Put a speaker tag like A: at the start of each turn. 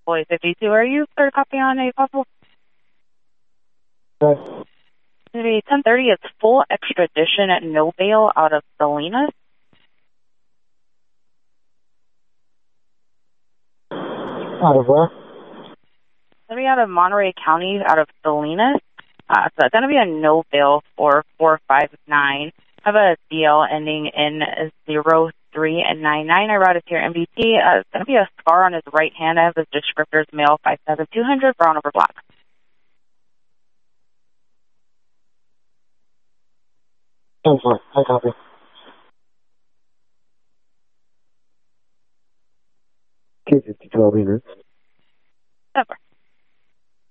A: Boy 52, are you third copy on a possible?
B: Okay.
A: Maybe 10:30, it's full extradition at no bail out of Salinas.
B: Out of where?
A: It's going to be out of Monterey County, out of Salinas. So it's going to be a no bail for 459. I have a DL ending in 03 and 99. I routed to your MVT. It's going to be a scar on his right hand. I have his descriptors male 5'7", brown over black.
B: 10-4, I copy. K52, I'll be in route.